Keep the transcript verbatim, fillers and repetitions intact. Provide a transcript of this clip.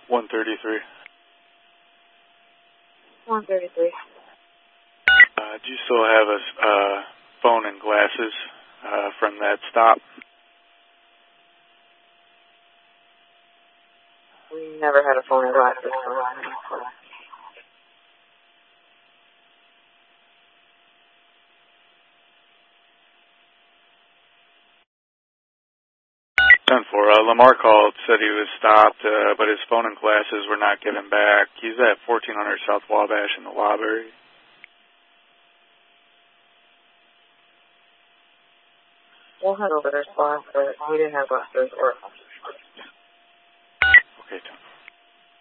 one thirty-three. one thirty-three. Uh, do you still have a uh, phone and glasses uh, from that stop? We never had a phone and glasses. ten four. Uh, Lamar called, said he was stopped, uh, but his phone and glasses were not given back. He's at fourteen hundred South Wabash in the Lawberry. We'll head over there, spot, but we didn't have glasses or... Okay, Tom.